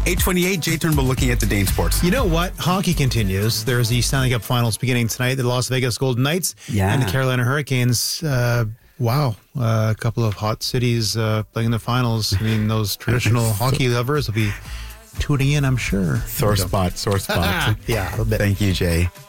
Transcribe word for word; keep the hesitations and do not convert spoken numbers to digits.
eight twenty-eight, Jay Turnbull looking at the Dane Sports. You know what? Hockey continues. There's the Stanley Cup Finals beginning tonight. The Las Vegas Golden Knights Yeah. and the Carolina Hurricanes. Uh, wow. Uh, a couple of hot cities uh, playing in the finals. I mean, those traditional hockey lovers will be tuning in, I'm sure. Sore spot, sore spot. Yeah, a little bit. Thank you, Jay.